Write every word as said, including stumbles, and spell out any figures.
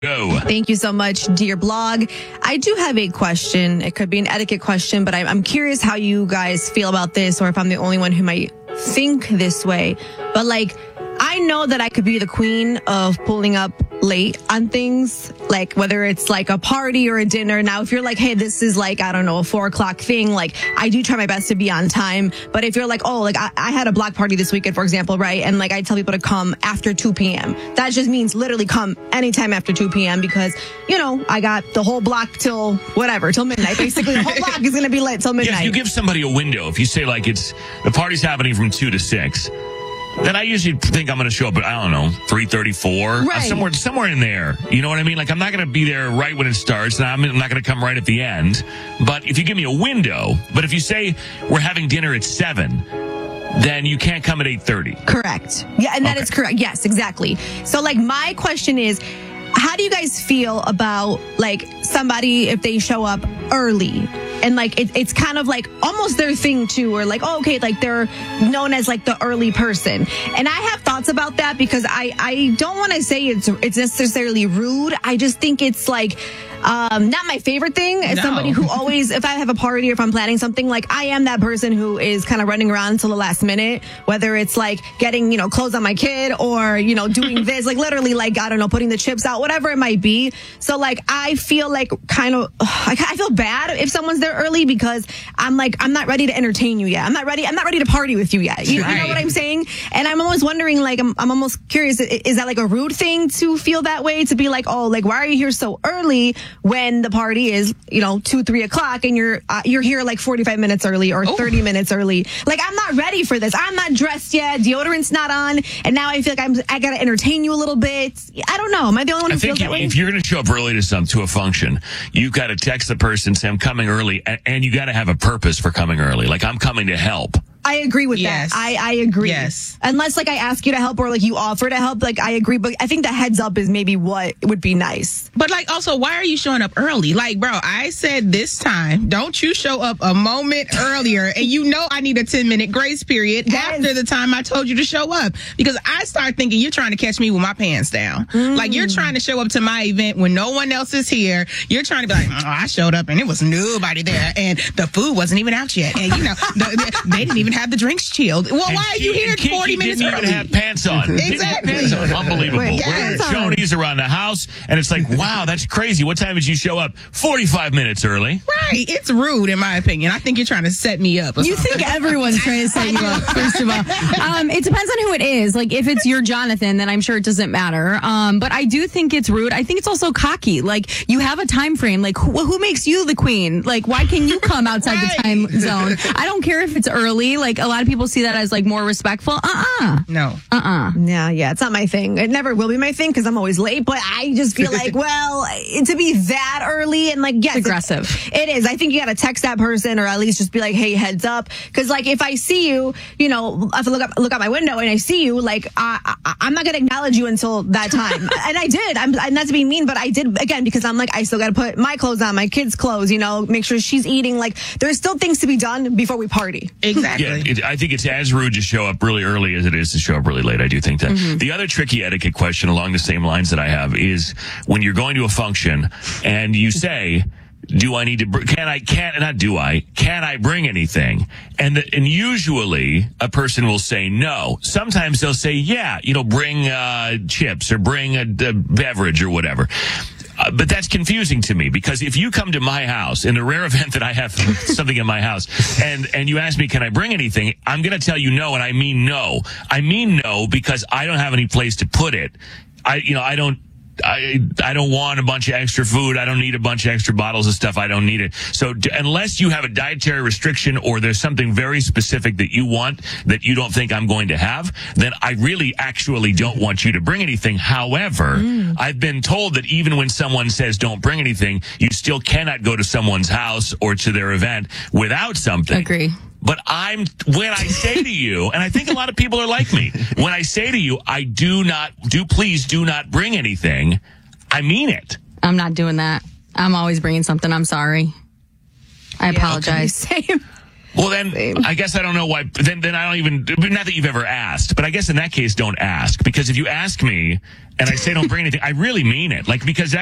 Go. Thank you so much, dear blog. I do have a question. It could be an etiquette question, but I'm, I'm curious how you guys feel about this, or if I'm the only one who might think this way. But like, I know that I could be the queen of pulling up late on things, like whether it's like a party or a dinner. Now, if you're like, hey, this is like, I don't know, a four o'clock thing, like I do try my best to be on time. But if you're like, oh, like I, I had a block party this weekend, for example, right? And like I tell people to come after two p.m. That just means literally come anytime after two p.m. because, you know, I got the whole block till whatever, till midnight. Basically, the whole block is going to be lit till midnight. Yeah, if you give somebody a window, if you say like it's, the party's happening from two to six, then I usually think I'm going to show up at, I don't know, three thirty-four, right. uh, somewhere somewhere in there. You know what I mean? Like, I'm not going to be there right when it starts, and I'm, I'm not going to come right at the end. But if you give me a window, but if you say we're having dinner at seven, then you can't come at eight thirty. Correct. Yeah, and that Okay. is correct. Yes, exactly. So, like, my question is, how do you guys feel about, like, somebody if they show up early? And, like, it, it's kind of, like, almost their thing, too. Or, like, oh, okay, like, they're known as, like, the early person. And I have thoughts about that because I, I don't want to say it's it's necessarily rude. I just think it's, like, um, not my favorite thing. As No. somebody who always, if I have a party or if I'm planning something, like, I am that person who is kind of running around until the last minute. Whether it's, like, getting, you know, clothes on my kid or, you know, doing this. Like, literally, like, I don't know, putting the chips out, whatever it might be. So, like, I feel, like, kind of, I I feel bad if someone's there early because I'm like, I'm not ready to entertain you yet. I'm not ready. I'm not ready to party with you yet. You, you know Right. what I'm saying? And I'm almost wondering, like, I'm, I'm almost curious. i- Is that like a rude thing to feel that way? To be like, oh, like, why are you here so early when the party is, you know, two, three o'clock and you're, uh, you're here like forty-five minutes early or Oh. thirty minutes early. Like, I'm not ready for this. I'm not dressed yet. Deodorant's not on. And now I feel like I'm, I got to entertain you a little bit. I don't know. Am I the only one I who think feels that way? if you're going to show up early to some to a function, you've got to text the person, say I'm coming early, and, and you got to have a purpose for coming early. Like, I'm coming to help. I agree with Yes. that. I, I agree. Yes. Unless like I ask you to help or like you offer to help, like I agree. But I think the heads up is maybe what would be nice. But like, also, why are you showing up early? Like, bro, I said this time, don't you show up a moment earlier, and you know I need a ten minute grace period Yes. after the time I told you to show up, because I start thinking you're trying to catch me with my pants down. Mm. Like, you're trying to show up to my event when no one else is here. You're trying to be like, oh, I showed up and it was nobody there, and the food wasn't even out yet, and you know the, the, they didn't even have the drinks chilled. Well, And why are Ki- you here and Kiki forty minutes didn't early? even have pants on. Didn't have Exactly. pants on. Unbelievable. Wait, We're at pants on. Shoney's around the house, and it's like, wow, that's crazy. What time did you show up? forty-five minutes early. Right. It's rude, in my opinion. I think you're trying to set me up. or You something. think everyone's trying to set you up, first of all. Um, it depends on who it is. Like, if it's your Jonathan, then I'm sure it doesn't matter. Um, but I do think it's rude. I think it's also cocky. Like, you have a time frame. Like, who, who makes you the queen? Like, why can you come outside Right. the time zone? I don't care if it's early. Like, a lot of people see that as, like, more respectful. Uh-uh. No. Uh-uh. Yeah, yeah, it's not my thing. It never will be my thing because I'm always late. But I just feel like, well, to be that early and like, yes, It's aggressive. It, it is. I think you got to text that person or at least just be like, hey, heads up. Because like, if I see you, you know, if I look up, look out my window and I see you, like, I, I, I'm not going to acknowledge you until that time. And I did. I'm, I'm not to be mean, but I did again because I'm like, I still got to put my clothes on, my kids' clothes. You know, make sure she's eating. Like, there's still things to be done before we party. Exactly. Yeah, it, I think it's as rude to show up really early as it is to show up really late. I do think that. Mm-hmm. The other tricky etiquette question along the same lines that I have is when you're going to a function and you say, do I need to, br- can I, can, not do I, can I bring anything? And the, and usually a person will say no. Sometimes they'll say, yeah, you know, bring, uh, chips or bring a, a beverage or whatever. Uh, but that's confusing to me because if you come to my house in a rare event that I have something in my house and, and you ask me, can I bring anything? I'm going to tell you no. And I mean no. I mean no because I don't have any place to put it. I, you know, I don't, I I don't want a bunch of extra food. I don't need a bunch of extra bottles of stuff. I don't need it. So d- unless you have a dietary restriction or there's something very specific that you want that you don't think I'm going to have, then I really actually don't want you to bring anything. However, mm. I've been told that even when someone says don't bring anything, you still cannot go to someone's house or to their event without something. Agree. But I'm, when I say to you, and I think a lot of people are like me, when I say to you, I do not, do please do not bring anything, I mean it. I'm not doing that. I'm always bringing something. I'm sorry. I Yeah, apologize. okay. Same. Well, then I guess I don't know why. Then, then I don't even. Not that you've ever asked, but I guess in that case, don't ask, because if you ask me and I say don't bring anything, I really mean it. Like because that.